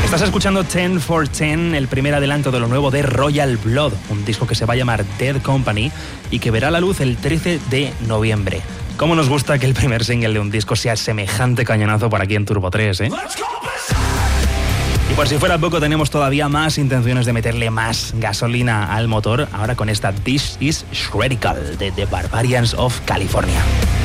Estás escuchando 10 for 10, el primer adelanto de lo nuevo de Royal Blood, un disco que se va a llamar Dead Company y que verá la luz el 13 de noviembre. ¿Cómo nos gusta que el primer single de un disco sea semejante cañonazo por aquí en Turbo 3, eh? Y por si fuera poco, tenemos todavía más intenciones de meterle más gasolina al motor, ahora con esta This is Shredical de The Barbarians of California.